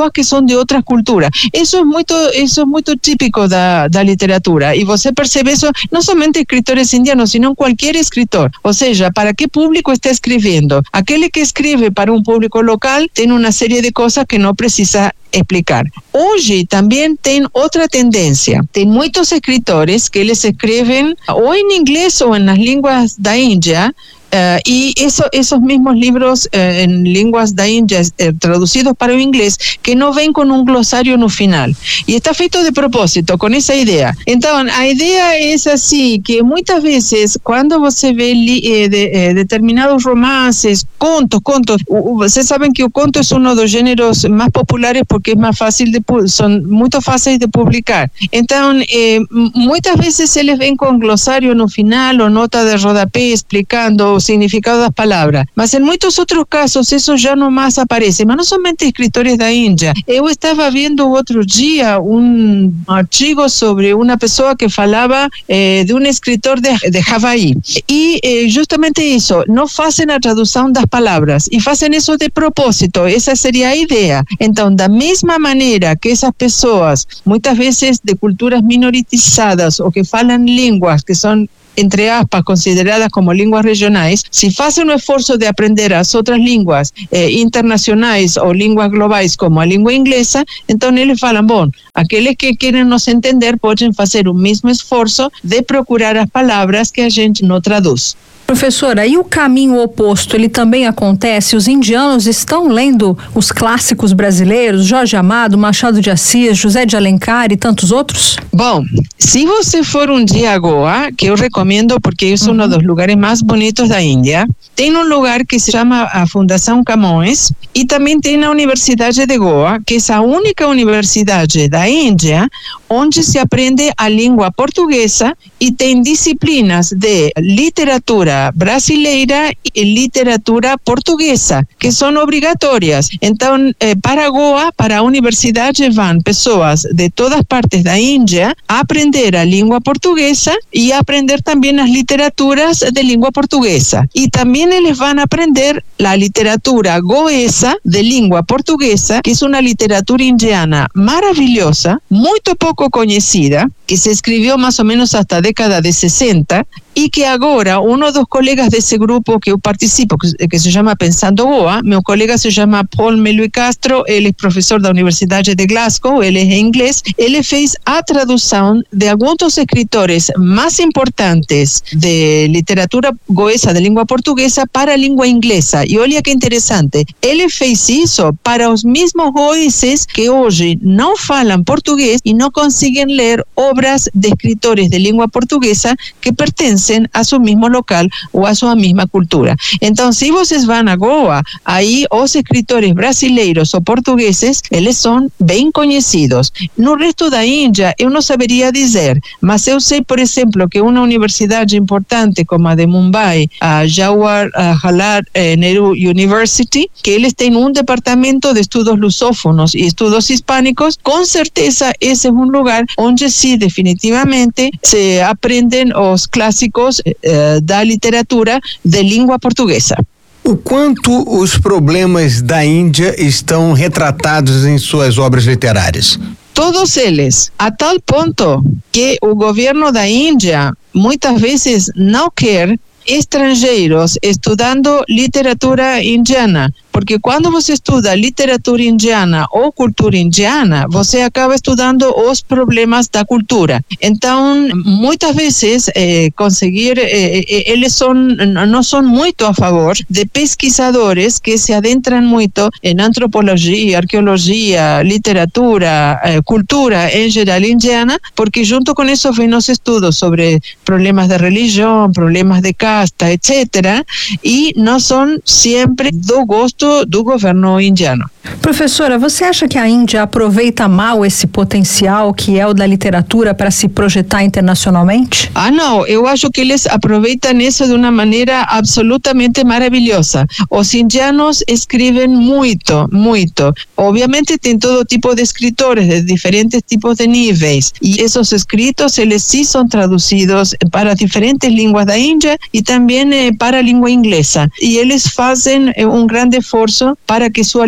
H: pessoas que são de outras culturas. Isso é muito, isso é muito típico da, da literatura, e você percebe isso não somente escritores indianos, sino qualquer escritor. Ou seja, para que público está escrevendo? Aquele que escreve para um público local tem uma série de coisas que não precisa explicar. Hoje também tem outra tendência. Tem muitos escritores que eles escrevem ou em inglês ou nas línguas da Índia. Uh, y eso, esos mismos libros uh, en lenguas da Índia uh, traducidos para el inglés, que no ven con un glosario no final, y está feito de propósito con esa idea. Entonces, la idea es así, que muchas veces cuando você ve li, eh, de, eh, determinados romances, contos, contos, ustedes saben que el conto es uno de los géneros más populares porque es más fácil de, son muy fáciles de publicar. Entonces, eh, muchas veces se les ven con glosario no final o nota de rodapé explicando o significado das palavras, mas em muitos outros casos isso já não mais aparece, mas não somente escritores da Índia. Eu estava vendo outro dia um artigo sobre uma pessoa que falava eh, de um escritor de, de Havaí, e eh, justamente isso, não fazem a tradução das palavras, e fazem isso de propósito, essa seria a ideia. Então, da mesma maneira que essas pessoas, muitas vezes de culturas minorizadas, ou que falam línguas que são, entre aspas, consideradas como línguas regionais, se fazem um esforço de aprender as outras línguas eh, internacionais ou línguas globais, como a língua inglesa, então eles falam, bom, aqueles que querem nos entender podem fazer o mesmo esforço de procurar as palavras que a gente não traduz.
G: Professora, e o caminho oposto, ele também acontece? Os indianos estão lendo os clássicos brasileiros, Jorge Amado, Machado de Assis, José de Alencar e tantos outros?
H: Bom, se você for um dia a Goa, que eu recomendo porque é uhum. um dos lugares mais bonitos da Índia, tem um lugar que se chama a Fundação Camões, e também tem a Universidade de Goa, que é a única universidade da Índia onde se aprende a língua portuguesa e tem disciplinas de literatura brasileira e literatura portuguesa, que são obrigatórias. Então, eh, para Goa, para a universidade, vão pessoas de todas partes da Índia a aprender a língua portuguesa e a aprender também as literaturas de língua portuguesa. E também eles vão aprender a literatura goesa de língua portuguesa, que é uma literatura indiana maravilhosa, muito pouco conhecida, que se escreveu mais ou menos até a década de sessenta, e que agora um dos colegas desse grupo que eu participo, que se chama Pensando Goa, meu colega se chama Paul Melui Castro, ele é professor da Universidade de Glasgow, ele é inglês, ele fez a tradução de alguns dos escritores mais importantes de literatura goesa de língua portuguesa para a língua inglesa. E olha que interessante, ele fez isso para os mesmos goeses que hoje não falam português e não conseguem ler obras de escritores de língua portuguesa que pertencem a seu mesmo local ou a sua mesma cultura. Então, se vocês vão a Goa, aí os escritores brasileiros ou portugueses, eles são bem conhecidos. No resto da Índia, eu não saberia dizer, mas eu sei, por exemplo, que uma universidade importante como a de Mumbai, a Jawaharlal Nehru University, que eles têm um departamento de estudos lusófonos e estudos hispânicos, com certeza esse é um lugar onde sim, definitivamente, se aprendem os clássicos eh, da literatura de língua portuguesa.
F: O quanto os problemas da Índia estão retratados em suas obras literárias?
H: Todos eles, a tal ponto que o governo da Índia muitas vezes não quer estrangeiros estudando literatura indiana, porque quando você estuda literatura indiana ou cultura indiana, você acaba estudando os problemas da cultura. Então, muitas vezes, eh, conseguir, eh, eles são, não são muito a favor de pesquisadores que se adentram muito em antropologia, arqueologia, literatura, eh, cultura em geral indiana, porque junto com isso vem os estudos sobre problemas de religião, problemas de casta, etcétera, e não são sempre do gosto do governo indiano.
G: Professora, você acha que a Índia aproveita mal esse potencial que é o da literatura para se projetar internacionalmente?
H: Ah, não, eu acho que eles aproveitam isso de uma maneira absolutamente maravilhosa. Os indianos escrevem muito, muito. Obviamente tem todo tipo de escritores de diferentes tipos de níveis, e esses escritos, eles sim são traduzidos para diferentes línguas da Índia e também eh, para a língua inglesa. E eles fazem eh, um grande esforço para que sua literatura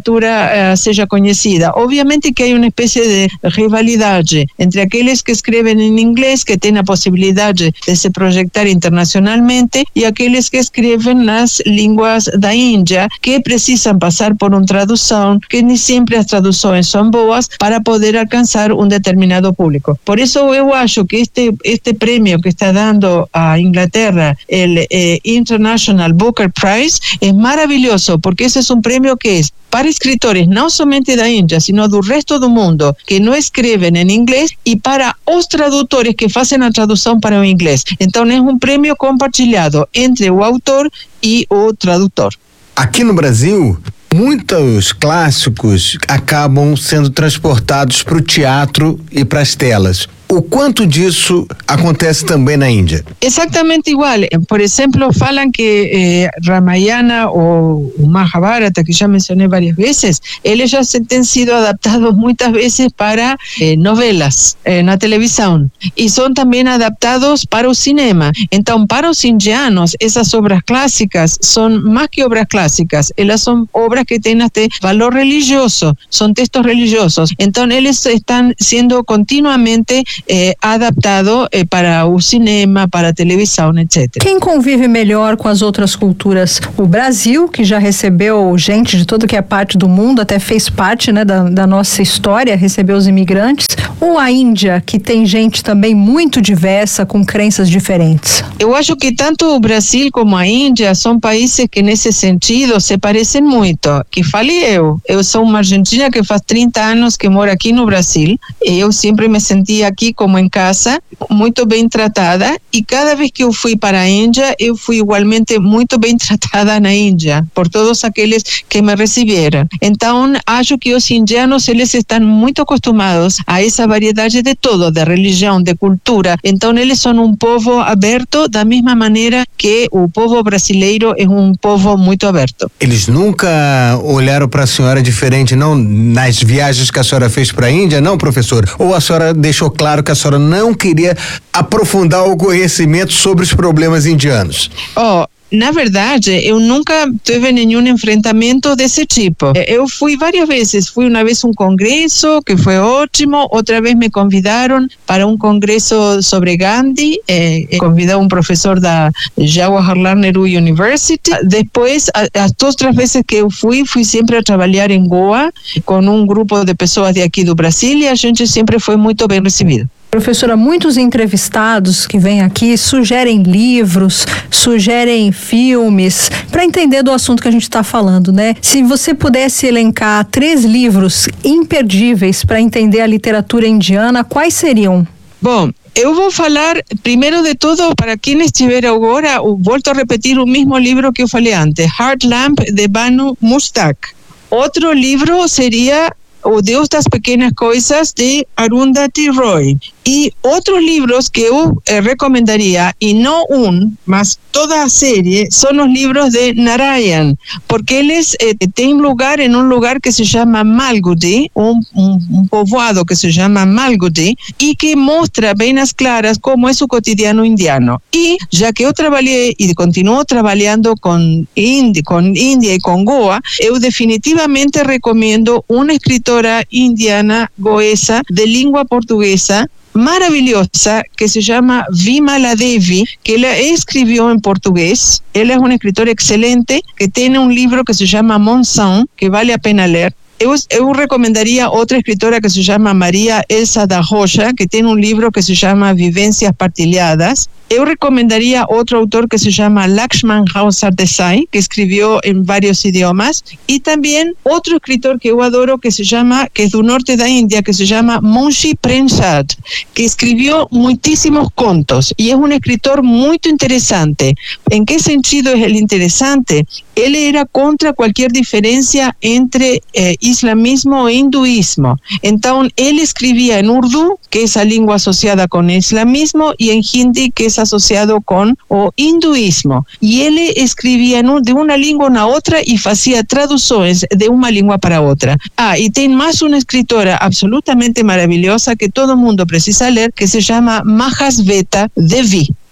H: literatura uh, seja conhecida. Obviamente que há uma espécie de rivalidade entre aqueles que escrevem em inglês, que têm a possibilidade de se projetar internacionalmente, e aqueles que escrevem nas línguas da Índia, que precisam passar por uma tradução, que nem sempre as traduções são boas para poder alcançar um determinado público. Por isso eu acho que este, este prêmio que está dando a Inglaterra, o eh, International Booker Prize, é maravilhoso, porque esse é um prêmio que é para escritores não somente da Índia, sino do resto do mundo, que não escrevem em inglês, e para os tradutores que fazem a tradução para o inglês. Então é um prêmio compartilhado entre o autor e o tradutor.
F: Aqui no Brasil, muitos clássicos acabam sendo transportados para o teatro e para as telas. O quanto disso acontece também na Índia?
H: Exatamente igual. Por exemplo, falam que eh, Ramayana ou o Mahabharata, que já mencionei várias vezes, eles já têm sido adaptados muitas vezes para eh, novelas eh, na televisão, e são também adaptados para o cinema. Então, para os indianos, essas obras clássicas são mais que obras clássicas, elas são obras que têm até valor religioso, são textos religiosos. Então, eles estão sendo continuamente Eh, adaptado eh, para o cinema, para a televisão, etcétera.
G: Quem convive melhor com as outras culturas? O Brasil, que já recebeu gente de todo que é parte do mundo, até fez parte, né, da, da nossa história, recebeu os imigrantes, ou a Índia, que tem gente também muito diversa, com crenças diferentes?
H: Eu acho que tanto o Brasil como a Índia são países que nesse sentido se parecem muito. Que fale eu, eu sou uma argentina que faz trinta anos que mora aqui no Brasil, e eu sempre me senti aqui como em casa, muito bem tratada, e cada vez que eu fui para a Índia, eu fui igualmente muito bem tratada na Índia, por todos aqueles que me receberam. Então, acho que os indianos, eles estão muito acostumados a essa variedade de todo, de religião, de cultura. Então, eles são um povo aberto, da mesma maneira que o povo brasileiro é um povo muito aberto.
F: Eles nunca olharam para a senhora diferente, não, nas viagens que a senhora fez para a Índia, não, professor? Ou a senhora deixou claro que a senhora não queria aprofundar o conhecimento sobre os problemas indianos?
H: Oh, na verdade, eu nunca tive nenhum enfrentamento desse tipo. Eu fui várias vezes. Fui uma vez a um congresso, que foi ótimo. Outra vez me convidaram para um congresso sobre Gandhi. Eh, convidou um professor da Jawaharlal Nehru University. Depois, as outras vezes que eu fui, fui sempre a trabalhar em Goa, com um grupo de pessoas de aqui do Brasil, e a gente sempre foi muito bem recebido.
G: Professora, muitos entrevistados que vêm aqui sugerem livros, sugerem filmes, para entender do assunto que a gente está falando, né? Se você pudesse elencar três livros imperdíveis para entender a literatura indiana, quais seriam?
H: Bom, eu vou falar, primeiro de tudo, para quem estiver agora, eu volto a repetir o mesmo livro que eu falei antes, Heart Lamp, de Banu Mushtaq. Outro livro seria O Deus das Pequenas Coisas, de Arundhati Roy. E outros livros que eu eh, recomendaria, e não um, mas toda a série, são os livros de Narayan, porque eles eh, têm lugar em um lugar que se chama Malgudi, um, um, um povoado que se chama Malgudi, e que mostra bem as claras como é o cotidiano indiano. E já que eu trabalhei e continuo trabalhando com Índia, com Índia e com Goa, eu definitivamente recomendo uma escritora indiana goesa de língua portuguesa maravilhosa, que se chama Vimala Devi, que ela escreveu em português. Ela é uma escritora excelente, que tem um livro que se chama Monção, que vale a pena ler. Eu, eu recomendaria outra escritora que se chama Maria Elsa da Rocha, que tem um livro que se chama Vivências Partilhadas. Eu recomendaria outro autor que se chama Lakshman Rao Sardesai, que escreveu em vários idiomas, e também outro escritor que eu adoro, que se chama, que é do norte da Índia, que se chama Munshi Premchand, que escreveu muitíssimos contos, e é um escritor muito interessante. Em que sentido é ele interessante? Ele era contra qualquer diferença entre eh, islamismo e hinduísmo. Então, ele escrevia em Urdu, que é a língua associada com o islamismo, e em Hindi, que é associado com o hinduísmo. E ele escrevia de uma língua na outra e fazia traduções de uma língua para outra. Ah, e tem mais uma escritora absolutamente maravilhosa que todo mundo precisa ler, que se chama Mahasveta Devi.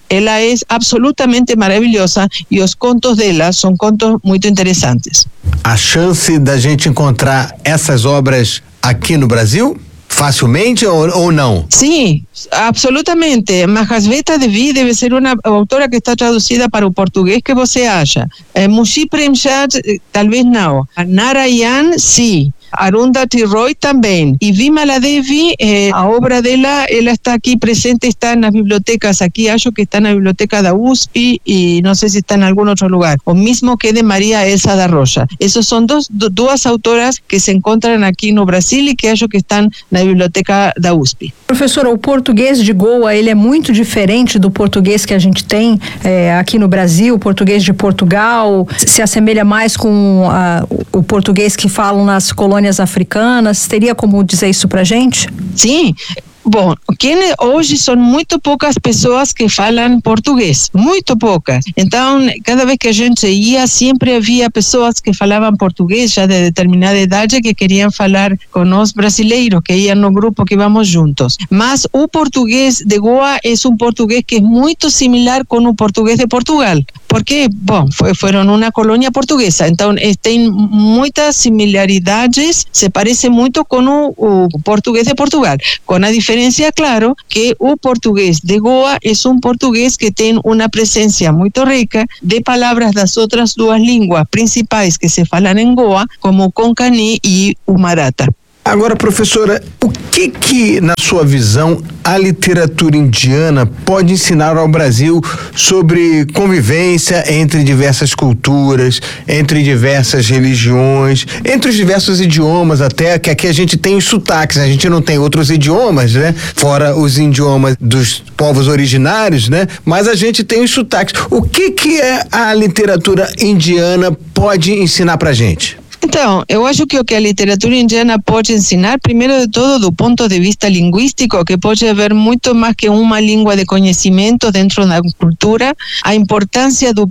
H: ela é absolutamente maravilhosa e os contos dela são contos muito interessantes.
F: A chance da gente encontrar essas obras aqui no Brasil? Facilmente ou, ou não?
H: Sim, absolutamente. Mahasveta Devi deve ser uma autora que está traduzida para o português que você acha. Eh, Munshi Premchat, talvez não. Narayan, sim. Arundhati Roy também. E Vimala Devi, eh, a obra dela, ela está aqui presente, está nas bibliotecas. Aqui acho que está na biblioteca da U S P e não sei se está em algum outro lugar. O mesmo que de Maria Elsa da Rocha. Essas são dos, duas autoras que se encontram aqui no Brasil e que acho que estão na biblioteca da U S P.
G: Professora, o português de Goa, ele é muito diferente do português que a gente tem é, aqui no Brasil, o português de Portugal, se assemelha mais com a, o português que falam nas colônias africanas. Teria como dizer isso pra gente?
H: Sim. Bom, quem hoje são muito poucas pessoas que falam português, muito poucas. Então, cada vez que a gente ia, sempre havia pessoas que falavam português já de determinada idade que queriam falar com os brasileiros que iam no grupo que vamos juntos. Mas o português de Goa é um português que é muito similar com o português de Portugal. Porque, bom, foi, foram uma colônia portuguesa, então tem muitas similaridades, se parece muito com o, o português de Portugal, com a diferença, claro, que o português de Goa é um português que tem uma presença muito rica de palavras das outras duas línguas principais que se falam em Goa, como o Konkani e o Maratha.
F: Agora, professora, o que que, na sua visão, a literatura indiana pode ensinar ao Brasil sobre convivência entre diversas culturas, entre diversas religiões, entre os diversos idiomas até, que aqui a gente tem os sotaques, a gente não tem outros idiomas, né? Fora os idiomas dos povos originários, né? Mas a gente tem os sotaques. O que que é a literatura indiana pode ensinar pra gente?
H: Então, eu acho que o que a literatura indiana pode ensinar, primeiro de todo, do ponto de vista linguístico, que pode haver muito mais que uma língua de conhecimento dentro da cultura, a importância do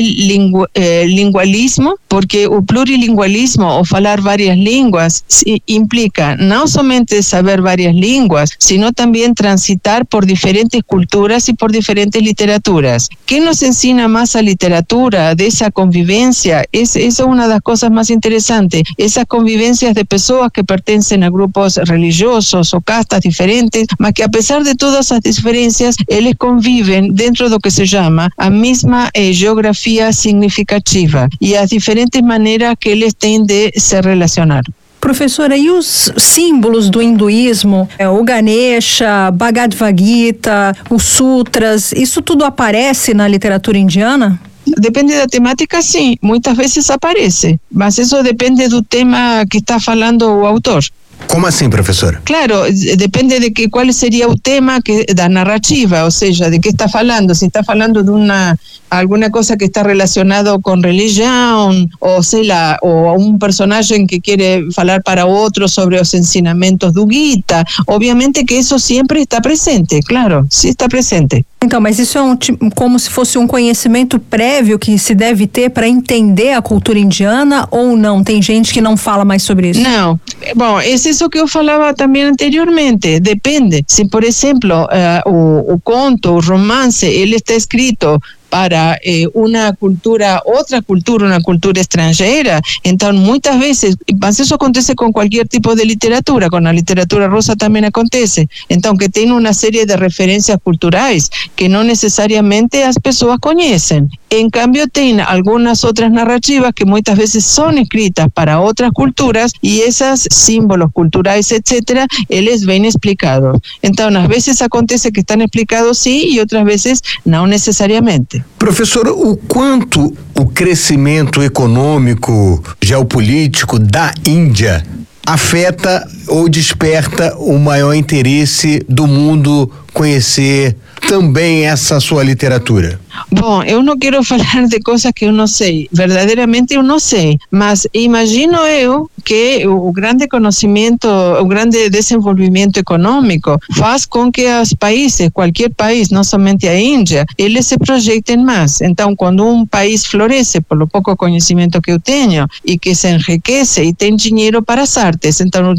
H: plurilingualismo, porque o plurilingualismo, ou falar várias línguas, implica não somente saber várias línguas, sino também transitar por diferentes culturas e por diferentes literaturas. Quem nos ensina mais a literatura dessa convivência, essa é uma das coisas mais interessantes. Esas convivencias de pessoas que pertencen a grupos religiosos o castas diferentes, mas que a pesar de todas as diferencias, eles convivem dentro do que se chama a mesma eh, geografia significativa e as diferentes maneiras que eles têm de se relacionar.
G: Professora, e os símbolos do hinduísmo, o Ganesha, Bhagavad Gita, os sutras, isso tudo aparece na literatura indiana?
H: Depende da temática, sim. Muitas vezes aparece, mas isso depende do tema que está falando o autor.
F: Como assim, professora?
H: Claro, depende de que, qual seria o tema que, da narrativa, ou seja, de que está falando. Se está falando de uma alguma coisa que está relacionado com religião, ou sei lá, ou um personagem que quer falar para outro sobre os ensinamentos do Gita, obviamente que isso sempre está presente, claro, sim está presente.
G: Então, mas isso é um, como se fosse um conhecimento prévio que se deve ter para entender a cultura indiana ou não? Tem gente que não fala mais sobre isso?
H: Não. Bom, é isso que eu falava também anteriormente. Depende. Se, por exemplo, uh, o, o conto, o romance, ele está escrito para eh, uma cultura, outra cultura, uma cultura estrangeira, então muitas vezes, mas isso acontece com qualquer tipo de literatura, com a literatura russa também acontece, então que tem uma série de referências culturais que não necessariamente as pessoas conhecem. Em cambio, tem algumas outras narrativas que muitas vezes são escritas para outras culturas e esses símbolos culturais, etcétera, eles vêm explicados. Então, às vezes acontece que estão explicados sim e outras vezes não necessariamente.
F: Professora, o quanto o crescimento econômico, geopolítico da Índia afeta ou desperta o maior interesse do mundo conhecer também essa sua literatura?
H: Bom, eu não quero falar de coisas que eu não sei, verdadeiramente eu não sei, mas imagino eu que o grande conhecimento, o grande desenvolvimento econômico faz com que os países, qualquer país, não somente a Índia, eles se projetem mais. Então, quando um país floresce, pelo pouco conhecimento que eu tenho, e que se enriquece e tem dinheiro para as artes, então o dinheiro para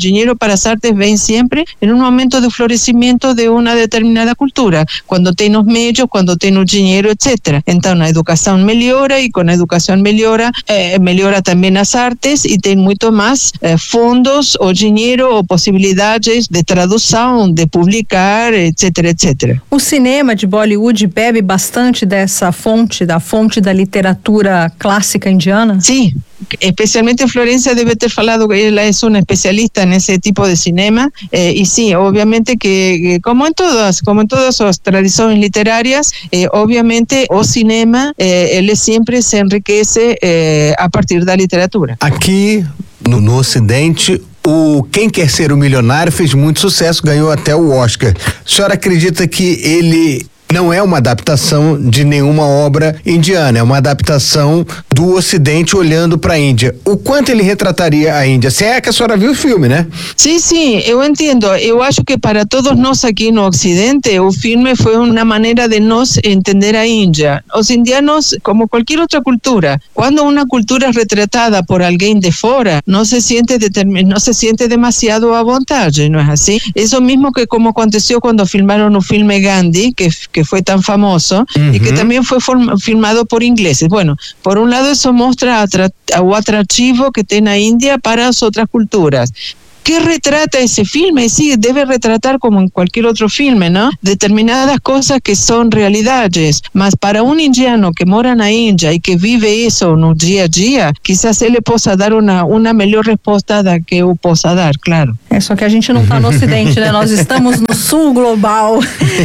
H: para as artes vem sempre em um momento de florescimento de uma determinada cultura, quando tem os meios, quando tem o dinheiro, etcétera. Então a educação melhora e com a educação melhora, eh, melhora também as artes e tem muito mais eh, fundos, ou dinheiro, ou possibilidades de tradução, de publicar, etc, etcétera.
G: O cinema de Bollywood bebe bastante dessa fonte, da fonte da literatura clássica indiana?
H: Sim, especialmente Florencia debe ter falado que ela é uma especialista nesse tipo de cinema, eh, e sim, obviamente que, que como em todas, como em todas as tradições literárias, eh, obviamente o cinema, eh, ele sempre se enriquece eh, a partir da literatura.
F: Aqui no, no Ocidente, o Quem Quer Ser o Milionário fez muito sucesso, ganhou até o Oscar. A senhora acredita que ele não é uma adaptação de nenhuma obra indiana, é uma adaptação do Ocidente olhando para a Índia? O quanto ele retrataria a Índia? Se é que a senhora viu o filme, né?
H: Sim, sim, eu entendo. Eu acho que para todos nós aqui no Ocidente, o filme foi uma maneira de nós entender a Índia. Os indianos, como qualquer outra cultura, quando uma cultura é retratada por alguém de fora, não se sente determin... não se sente demasiado à vontade, não é assim? Isso mesmo que como aconteceu quando filmaram o filme Gandhi, que que foi tão famoso, uhum. e que também foi filmado por ingleses. Bueno, por um lado isso mostra o atrativo que tem a Índia para as outras culturas. ¿Qué retrata ese filme? Sí, debe retratar como en cualquier otro filme, ¿no? Determinadas cosas que son realidades, mas para un indiano que mora na Índia e que vive isso no dia a dia, quizás ele possa dar uma, uma melhor resposta da que eu possa dar, claro.
G: É, só que a gente não está no Ocidente, né? Nós estamos no Sul global.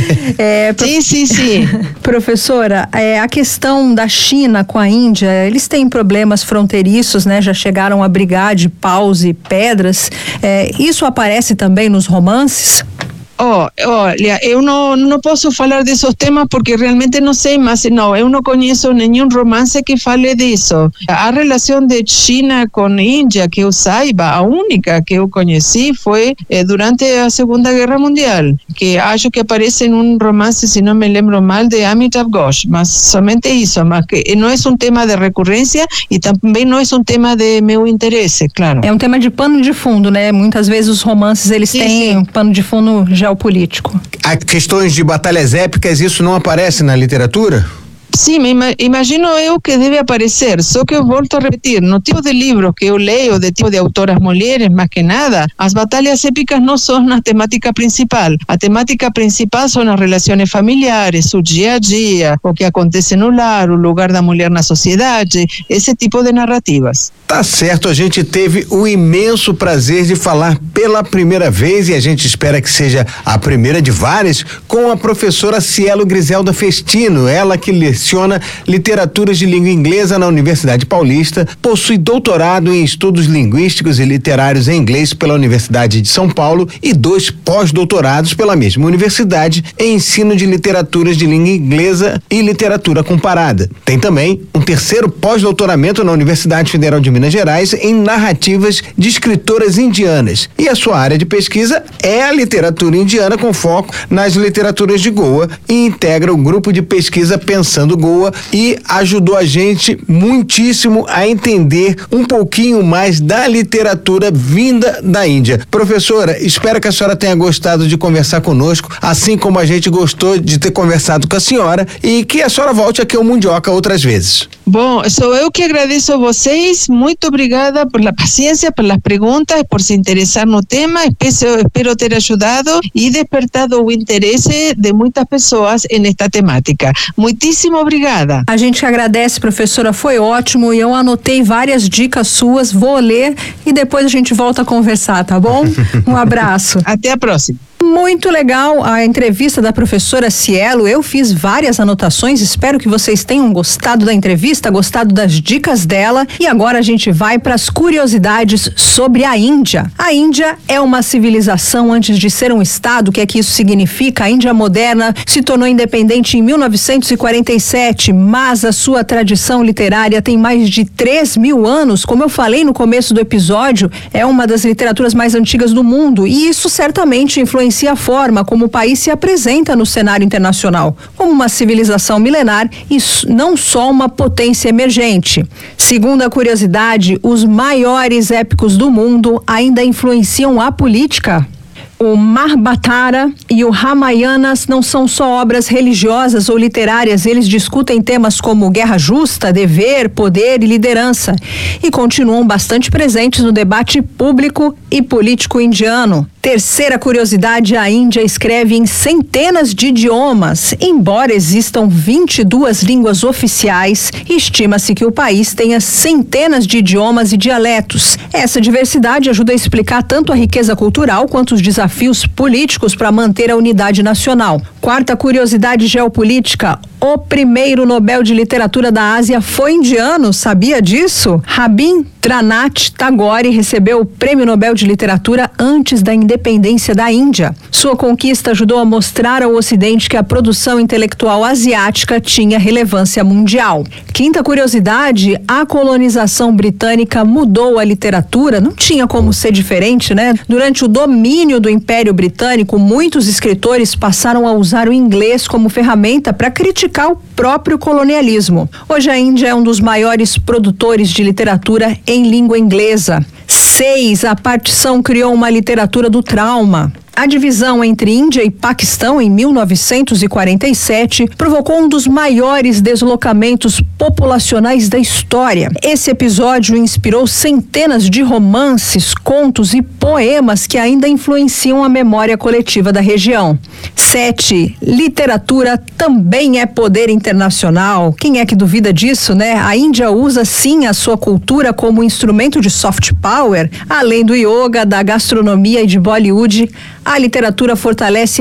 G: É, pro...
H: Sim, sim, sim.
G: Professora, é, a questão da China com a Índia, eles têm problemas fronteiriços, né? Já chegaram a brigar de paus e pedras. É, isso aparece também nos romances?
H: Oh, olha, eu não, não posso falar desses temas porque realmente não sei, mas não, eu não conheço nenhum romance que fale disso. A relação de China com Índia, que eu saiba, a única que eu conheci foi eh, durante a Segunda Guerra Mundial, que acho que aparece em um romance, se não me lembro mal, de Amitav Ghosh, mas somente isso, mas que não é um tema de recorrência e também não é um tema de meu interesse, claro.
G: É um tema de pano de fundo, né? Muitas vezes os romances, eles sim, têm sim. um pano de fundo já político.
F: Há questões de batalhas épicas, isso não aparece na literatura?
H: Sim, imagino eu que deve aparecer, só que eu volto a repetir, no tipo de livros que eu leio, de tipo de autoras mulheres, mais que nada, as batalhas épicas não são a temática principal. A temática principal são as relações familiares, o dia a dia, o que acontece no lar, o lugar da mulher na sociedade, esse tipo de narrativas.
F: Tá certo, a gente teve o imenso prazer de falar pela primeira vez, e a gente espera que seja a primeira de várias, com a professora Cielo Griselda Festino, ela que leciona literaturas de língua inglesa na Universidade Paulista, possui doutorado em estudos linguísticos e literários em inglês pela Universidade de São Paulo e dois pós-doutorados pela mesma universidade em ensino de literaturas de língua inglesa e literatura comparada. Tem também um terceiro pós-doutoramento na Universidade Federal de Minas Gerais em narrativas de escritoras indianas. E a sua área de pesquisa é a literatura indiana com foco nas literaturas de Goa e integra o grupo de pesquisa Pensando Goa e ajudou a gente muitíssimo a entender um pouquinho mais da literatura vinda da Índia. Professora, espero que a senhora tenha gostado de conversar conosco, assim como a gente gostou de ter conversado com a senhora, e que a senhora volte aqui ao Mundioca outras vezes.
H: Bom, sou eu que agradeço a vocês, muito obrigada por la paciência, pelas perguntas, por se interessar no tema, espero, espero ter ajudado e despertado o interesse de muitas pessoas nesta temática. Muitíssimo obrigada.
G: A gente agradece, professora, foi ótimo, e eu anotei várias dicas suas, vou ler e depois a gente volta a conversar, tá bom? Um abraço.
H: Até a próxima.
G: Muito legal a entrevista da professora Cielo, eu fiz várias anotações, espero que vocês tenham gostado da entrevista, gostado das dicas dela, e agora a gente vai para as curiosidades sobre a Índia. A Índia é uma civilização antes de ser um estado. O que é que isso significa? A Índia moderna se tornou independente em mil novecentos e quarenta e dezessete, mas a sua tradição literária tem mais de três mil anos. Como eu falei no começo do episódio, é uma das literaturas mais antigas do mundo e isso certamente influencia a forma como o país se apresenta no cenário internacional, como uma civilização milenar e não só uma potência emergente. Segundo a curiosidade, os maiores épicos do mundo ainda influenciam a política. O Mahabharata e o Ramayana não são só obras religiosas ou literárias, eles discutem temas como guerra justa, dever, poder e liderança e continuam bastante presentes no debate público e político indiano. Terceira curiosidade, a Índia escreve em centenas de idiomas, embora existam vinte e duas línguas oficiais, estima-se que o país tenha centenas de idiomas e dialetos. Essa diversidade ajuda a explicar tanto a riqueza cultural quanto os desafios políticos para manter a unidade nacional. Quarta curiosidade geopolítica, o primeiro Nobel de Literatura da Ásia foi indiano, sabia disso? Rabindranath Tagore recebeu o Prêmio Nobel de Literatura antes da independência da Índia. Sua conquista ajudou a mostrar ao Ocidente que a produção intelectual asiática tinha relevância mundial. Quinta curiosidade, a colonização britânica mudou a literatura, não tinha como ser diferente, né? Durante o domínio do Império Britânico, muitos escritores passaram a usar o inglês como ferramenta para criticar o próprio colonialismo. Hoje a Índia é um dos maiores produtores de literatura em língua inglesa. Seis, a partição criou uma literatura do trauma. A divisão entre Índia e Paquistão em mil novecentos e quarenta e sete provocou um dos maiores deslocamentos populacionais da história. Esse episódio inspirou centenas de romances, contos e poemas que ainda influenciam a memória coletiva da região. Sete, literatura também é poder internacional. Quem é que duvida disso, né? A Índia usa sim a sua cultura como instrumento de soft power, além do yoga, da gastronomia e de Bollywood. A literatura fortalece